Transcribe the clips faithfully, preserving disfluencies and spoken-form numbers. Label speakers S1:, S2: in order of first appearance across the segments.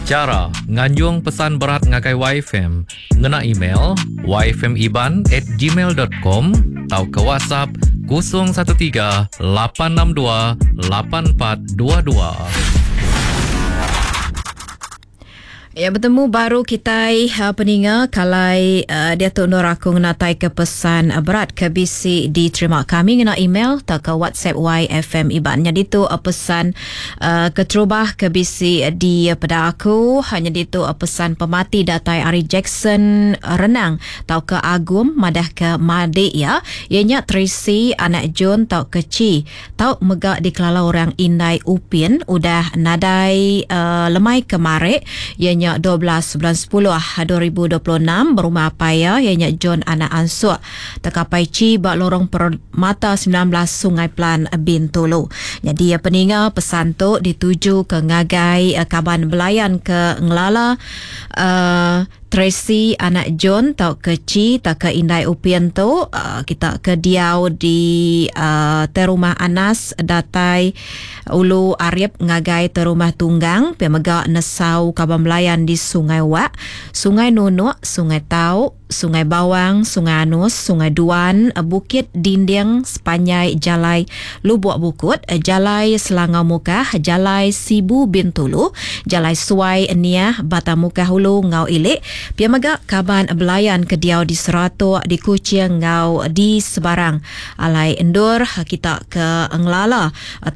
S1: Cara nganjung pesan berat ngagai Y F M, ngena email y f m iban at gmail dot com atau ke WhatsApp kosong satu tiga lapan enam dua lapan empat dua dua.
S2: Ya, bertemu baru kita uh, peninga kalai uh, dia tu nur aku ngenatai ke pesan uh, berat ke bisi diterima kami ngena email tak ke WhatsApp Y F M Iban. Jadi tu uh, pesan uh, keterubah ke bisi di uh, pada aku hanya itu uh, pesan pemati datai Ari Jackson uh, renang tau ke Agum madah ke Madik ya. Ianya Tracy anak John tau ke Ci tau megak di kelala orang Indai Upin udah nadai uh, lemai kemarik ianya dua belas bulan sepuluh dua ribu dua puluh enam berumah paya ianya John anak Ansuk tekapai Ci bak lorong Permata sembilan belas Sungai Pelan Bintulu. Jadi peninga pesan tu dituju ke ngagai Kaban Belayan ke Ngelala uh, Tracy anak John tau ke Ci tak ke Indai Upin tu uh, kita ke diau di uh, terumah Anas datai Ulu Arif ngagai terumah Tunggang pemega Nesau Kaban Melayan di Sungai Wak, Sungai Nunuk, Sungai Tau, Sungai Bawang, Sungai Anus, Sungai Duan, Bukit Dinding, Sepanyai Jalai Lubuk Bukut, Jalai Selangau Mukah, Jalai Sibu Bintulu, Jalai Suai Niah, Batamukah Hulu Ngau Ilik, Piamaga Kaban Belayan Kediau di Serato, di Kuching Ngau di Sebarang. Alai Endur kita ke Ngelala,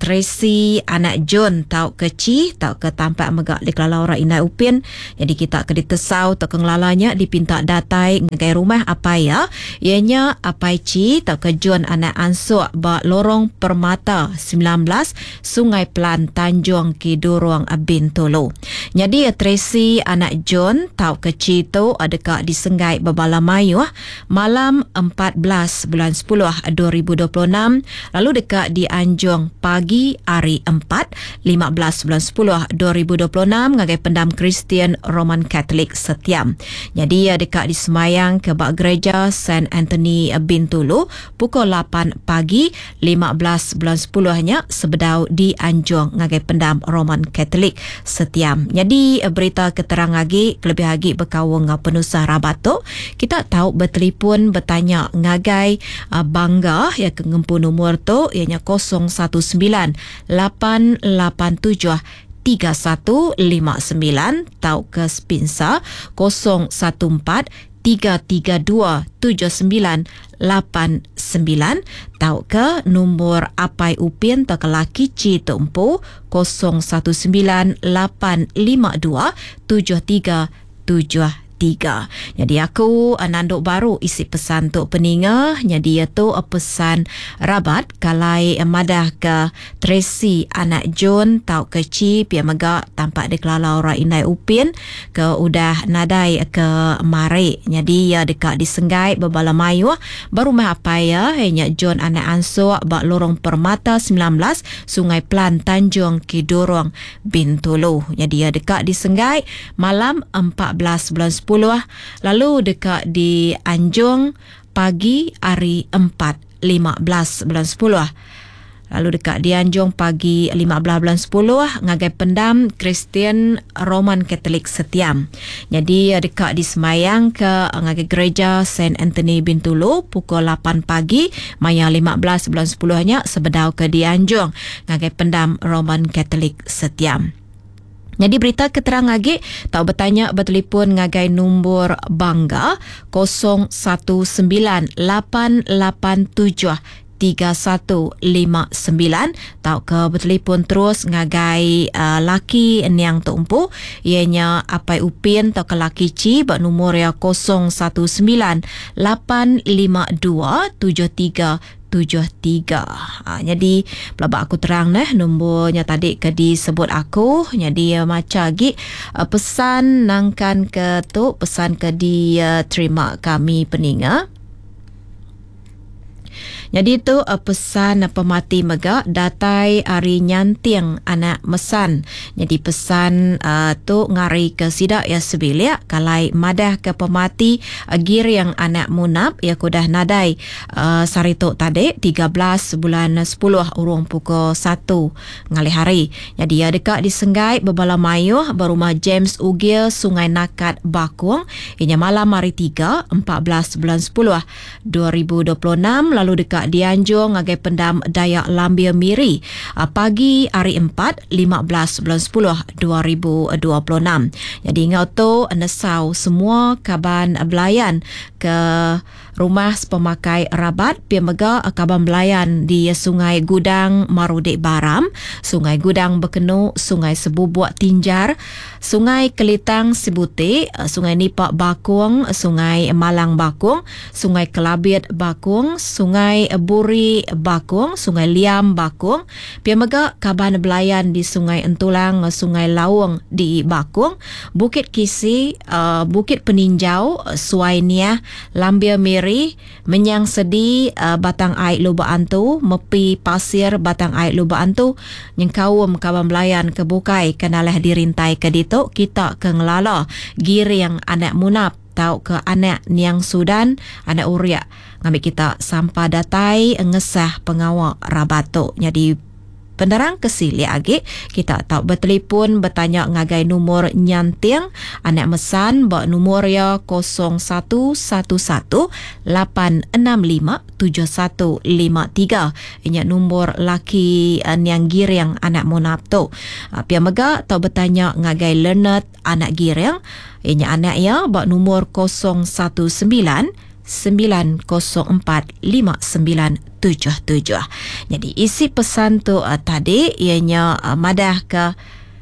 S2: Tracy anak John tau ke Ci, tau ke tampak megak di Kelala orang Indai Upin. Jadi kita ke ditesau tau ke Ngelalanya dipinta datai ngagai rumah apa ya ianya Apai Ci tau ke John anak Ansuk ba lorong Permata sembilan belas Sungai Pelan Tanjung Kidurong Bintulu. Jadi Tracy anak John tau ke Ci tu dekat di Senggai Babala Mayu malam empat belas bulan sepuluh dua ribu dua puluh enam, lalu dekat di Anjung pagi hari empat lima belas bulan sepuluh dua ribu dua puluh enam ngagai pendam Kristian Roman Katolik Setiam. Jadi dekat di Semayang ke bak gereja Saint Anthony Bintulu pukul lapan pagi lima belas bulan sepuluh nya sebedau di Anjung ngagai pendam Roman Katolik Setiam. Jadi berita keterang lagi lebih lagi berkawang penusah Rabat tu kita tahu bertelefon bertanya ngagai uh, bangga ya ke ngempu nomor tu ianya kosong satu sembilan lapan lapan tujuh tiga satu lima sembilan tau ke Spinsa kosong satu empat tiga tiga dua tujuh sembilan lapan sembilan tau ke nombor Apai Upin tak laki Ci Tumpu kosong satu sembilan lapan lima dua tujuh tiga tujuh tiga. Jadi aku nanduk baru isi pesan tu peninga. Jadi itu pesan Rabat kalai madah ke Tracy anak John tau ke Ci pia mega tampak di Kelala orang Indai Upin ke udah nadai ke Mari. Jadi ya dekat di Senggai Babala Mayu baru mah apa ya hanya John anak Ansuk bak lorong Permata sembilan belas Sungai Pelan Tanjung Kidurong Bintulu. Jadi ya dekat di Senggai malam empat belas bulan sepuluh, lalu dekat di Anjung pagi hari empat lima belas bulan sepuluh, lalu dekat di Anjung pagi lima belas bulan sepuluh ngagai pendam Kristian Roman Katolik Setiam. Jadi dekat di Semayang ke ngagai gereja Saint Anthony Bintulu pukul lapan pagi maya lima belas bulan sepuluh nya sebedau ke di Anjung ngagai pendam Roman Katolik Setiam. Jadi berita keterang lagi tahu bertanya bertelefon ngagai nombor bangga kosong satu sembilan lapan lapan tujuh tiga satu lima sembilan tau ke bertelefon terus ngagai uh, laki yang tumpu ianya Apai Upin tau ke laki Ci bak nombor ya kosong satu sembilan lapan lima dua tujuh tiga tujuh tiga. Ha, jadi pelabak aku terang nih nombornya tadi ke disebut aku. Jadi uh, macam lagi uh, pesan nangkan ke tu pesan ke di uh, terima kami peninga. Jadi tu uh, pesan uh, pemati megak datai ari nyanting anak mesan. Jadi pesan uh, tu ngari ke sidak ya sebilia kalai madah ke pemati uh, gir yang anak munap ya kudah nadai uh, sarito tadi tiga belas bulan sepuluh urung pukul satu ngali hari. Jadi ya dekat di Senggai Bebala Mayuh berumah James Ugil Sungai Nakat Bakung inya malam hari tiga empat belas bulan sepuluh dua ribu dua puluh enam lalu dekat Dianjung ngagai pendam Dayak Lambir Miri uh, pagi hari empat lima belas bulan sepuluh dua ribu dua puluh enam. Jadi ngau tu nesau semua kaban belayan ke rumah pemakai rabat piamega kaban belayan di Sungai Gudang Marudek Baram, Sungai Gudang Bekenu, Sungai Sebubuak Tinjar, Sungai Kelitang Sibuti, Sungai Nipak Bakung, Sungai Malang Bakung, Sungai Kelabit Bakung, Sungai Buri Bakung, Sungai Liam Bakung, piamega kaban belayan di Sungai Entulang, Sungai Lawang di Bakung, Bukit Kisi, uh, Bukit Peninjau, Suainia, Lambir Miri, Menyang Sedi, uh, Batang Air Lubak Antu, Mepi Pasir, Batang Air Lubak Antu, Nyengkawum kawan belayan ke Bukai, kenalah dirintai ke dituk, kita ke ngelala, giri yang anak munap, tau ke anak Niang Sudan, anak Uriak. Ngambil kita sampah datai, ngesah pengawal rabatok. Jadi, penderang kesili agi kita tak bertelefon bertanya ngagai nomor nyanting anak mesan bak nomor ya kosong satu satu satu lapan enam lima tujuh satu lima tiga inya nombor laki uh, niang giring anak monap tu. Uh, pia mega tak bertanya ngagai Leonard anak giring inya anak ya bak nomor kosong satu sembilan sembilan kosong empat lima sembilan tujuh tujuh. Jadi isi pesan tu uh, tadi ianya uh, madah ke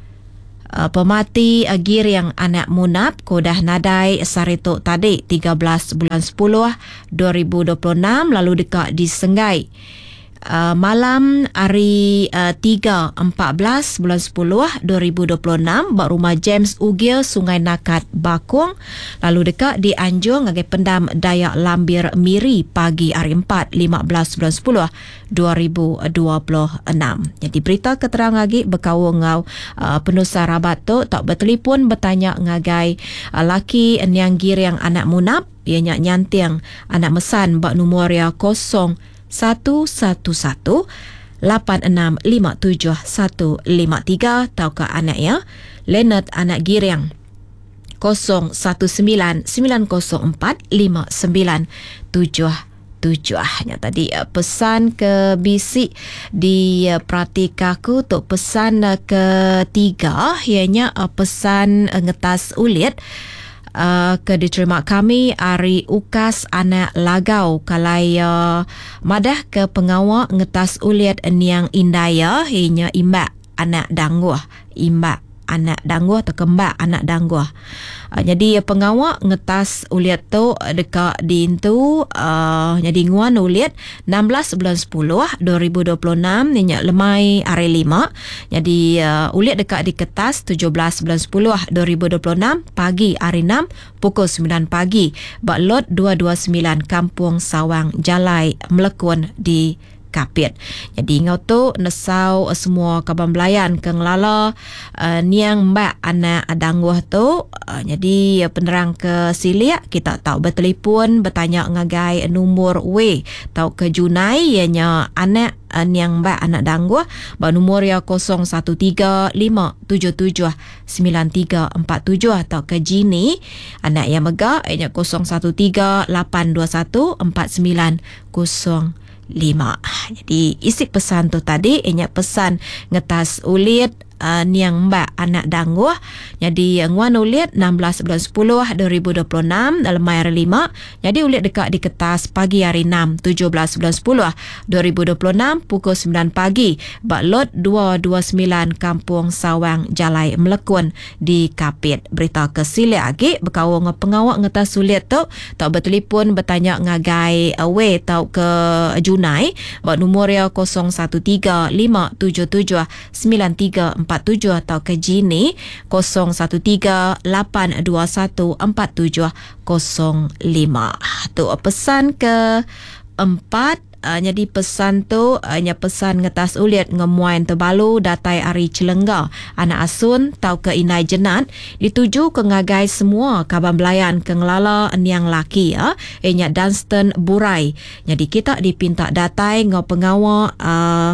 S2: uh, pemati uh, gir yang anak munap kodah nadai sarito tadi tiga belas bulan sepuluh dua ribu dua puluh enam lalu dekat di Senggai. Uh, malam hari uh, tiga empat belas bulan sepuluh dua ribu dua puluh enam bak rumah James Ugil Sungai Nakat Bakung lalu dekat di Anjung ngagai pendam Dayak Lambir Miri pagi hari empat lima belas bulan sepuluh dua ribu dua puluh enam. Jadi berita keterang lagi berkawal ngau uh, penusa rabat tu tak bertelefon bertanya ngagai uh, laki niang gir yang anak munap ianya nyanting anak mesan bak nomor ya kosong satu satu satu lapan enam lima tujuh satu lima tiga tau ke anak ya Leonard anak giring kosong satu sembilan sembilan kosong empat lima sembilan tujuh tujuh. Nya tadi uh, pesan ke bisik di uh, pratikaku untuk pesan uh, ketiga ianya uh, pesan uh, ngetas ulit. Uh, ke diterima kami Ari Ukas anak Lagau kalai uh, madah ke pengawal ngetas uliat niang indaya inya imbak anak dangguh imbak anak dangguh atau kembak anak dangguh. Uh, jadi pengawal ngetas uliat tu dekat di itu uh, jadi nguan uliat enam belas bulan sepuluh dua ribu dua puluh enam inya lemai hari lima. Jadi uh, uliat dekat di kertas tujuh belas bulan sepuluh dua ribu dua puluh enam pagi hari enam pukul sembilan pagi bak lot dua dua sembilan Kampung Sawang Jalai Melekun di Kapit. Jadi ngau tu nesau semua kaban belayan ke ngelala uh, niang mbak anak dangguh tu uh, jadi uh, penerang ke silia kita tahu bertelefon bertanya ngagai nomor W tahu ke Junai ianya anak uh, niang mbak anak dangguh bak nomor ya kosong satu tiga lima tujuh tujuh sembilan tiga empat tujuh atau ke Jini anak yang mega ianya kosong satu tiga lapan dua satu empat sembilan kosong lima. Jadi isi pesan tu tadi ianya pesan ngetas ulit uh, niang mbak anak dangguh. Jadi nguan ulit enam belas bulan sepuluh dua ribu dua puluh enam dalam hari lima. Jadi ulit dekat di kertas pagi hari enam tujuh belas bulan sepuluh dua ribu dua puluh enam pukul sembilan pagi bak lot dua dua sembilan Kampung Sawang Jalai Melekun di Kapit. Berita ke sile lagi berkawal pengawal ngetas ulit tu tak bertelefon bertanya ngagai awe tau ke Junai bak nomor ya kosong satu tiga lima tujuh tujuh sembilan tiga empat tujuh atau ke Jini kosong satu tiga lapan dua satu empat tujuh kosong lima. Tu pesan ke empat uh, jadi pesan tu uh, nya pesan ngetas ulit ngemuain terbalu datai Ari Celengga anak asun tau ke inai jenat dituju ke ngagai semua kaban belayan ke ngelala niang laki ya enya Dunstan Burai. Jadi kita dipinta datai ngau pengawal uh,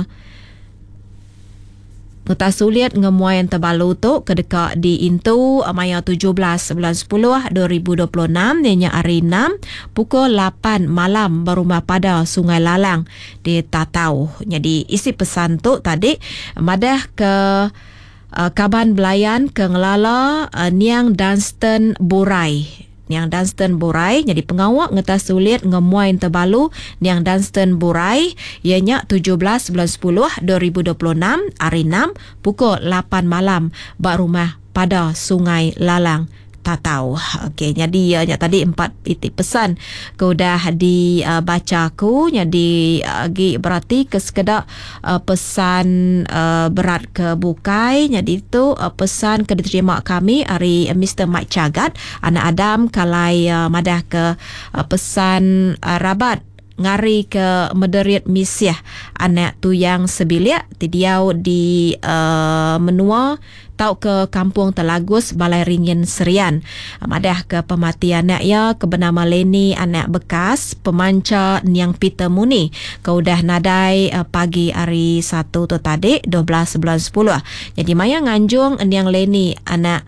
S2: ngetas sulit ngemuayan terbalu tu kedeka di Intu maya tujuh belas bulan sepuluh dua ribu dua puluh enam ianya hari enam pukul lapan malam berumah pada Sungai Lalang di Tatau. Jadi isi pesan tu tadi madah ke uh, kaban belayan ke ngelala uh, niang Dunstan Burai. Niang Dunstan Burai jadi pengawak ngetas sulit ngemuain terbalu Niang Dunstan Burai ianya tujuh belas bulan sepuluh dua ribu dua puluh enam hari enam pukul lapan malam bak rumah pada Sungai Lalang Tatau. Okey, jadi uh, tadi empat titik pesan kau dah dibaca uh, aku jadi agi uh, berarti ke sekedar uh, pesan uh, berat ke bukai jadi itu uh, pesan ke diterima kami hari uh, Mister Mike Cagat anak Adam kalai uh, madah ke uh, pesan uh, rabat ngari ke Mederit Misiah anak tu yang sebilik tidiau di uh, menua tau ke Kampung Telagus Balai Ringin Serian. Madah ke pemati anak ya ke bernama Leni anak bekas pemanca Niang Peter Muni. Kau dah nadai uh, pagi hari satu tu tadi dua belas bulan sepuluh. Jadi maya nganjung Niang Leni anak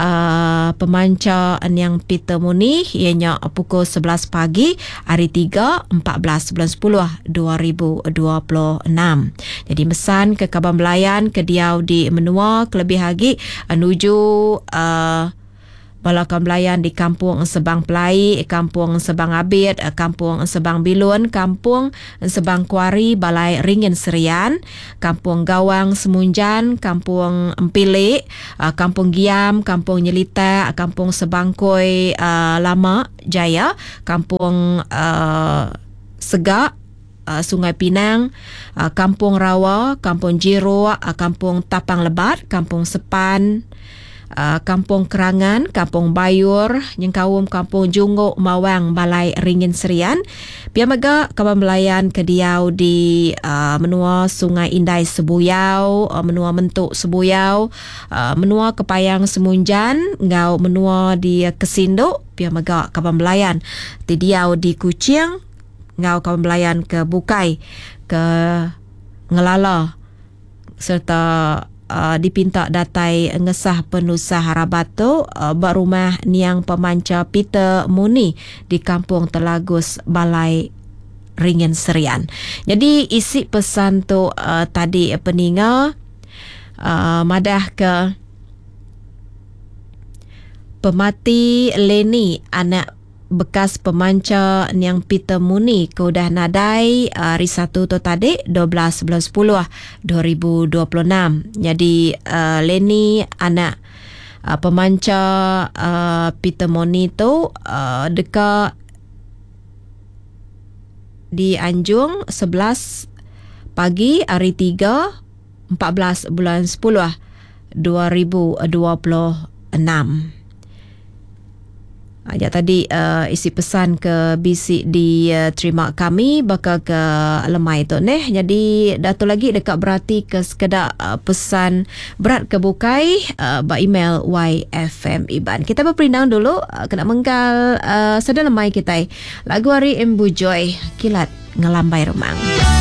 S2: uh, pemanca Niang Peter Muni ianya pukul sebelas pagi hari tiga empat belas bulan sepuluh dua ribu dua puluh enam. Jadi mesan ke Kaban Belayan ke Diau di Menua kelebih lagi menuju uh, Balakan Belayan di Kampung Sebang Pelai, Kampung Sebang Abid, Kampung Sebang Bilun, Kampung Sebang Kuari, Balai Ringin Serian, Kampung Gawang Semunjan, Kampung Empilik, Kampung Giam, Kampung Nyelita, Kampung Sebangkoi uh, Lama Jaya, Kampung uh, Segak, Uh, Sungai Pinang, uh, Kampung Rawa, Kampung Jiro, uh, Kampung Tapang Lebat, Kampung Sepan, uh, Kampung Kerangan, Kampung Bayur, Nyengkawum, Kampung Junguk, Mawang, Balai Ringin Serian. Piamaga Kaban Belayan ke Diau di uh, menua Sungai Indai Sebuyau, uh, menua Mentuk Sebuyau, uh, menua Kepayang Semunjan, ngau menua di uh, Kesinduk. Piamaga Kaban Belayan di Diau di Kuching, ngau Kaban Belayan ke Bukai, ke Ngelala serta uh, dipinta datai ngesah penusah harabat tu uh, bak rumah Niang Pemanca Peter Muni di Kampung Telagus Balai Ringin Serian. Jadi isi pesan tu uh, tadi peninga uh, madah ke pemati Leni anak bekas pemanca Niang Peter Muni kau dah nadai uh, hari satu tu tadi dua belas bulan sepuluh dua ribu dua puluh enam. Jadi uh, Leni anak uh, pemanca uh, Peter Muni tu uh, dekat di Anjung sebelas pagi hari tiga empat belas bulan sepuluh dua ribu dua puluh enam. Ya tadi uh, isi pesan ke bisik di uh, terima kami bakal ke lemai tu neh. Jadi datu lagi dekat berarti ke sekedar uh, pesan berat ke bukai uh, ba email Y F M Iban. Kita berperindang dulu uh, kena menggal uh, sedang lemai kita. Lagu hari Embu Joy Kilat Ngelambai Remang.